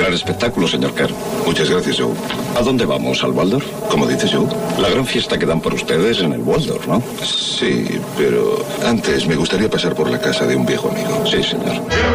Gran espectáculo, señor Kerr. Muchas gracias, Joe. ¿A dónde vamos? ¿Al Waldorf? ¿Cómo dices, Joe? La gran fiesta que dan por ustedes en el Waldorf, ¿no? Sí, pero antes me gustaría pasar por la casa de un viejo amigo. Sí, señor.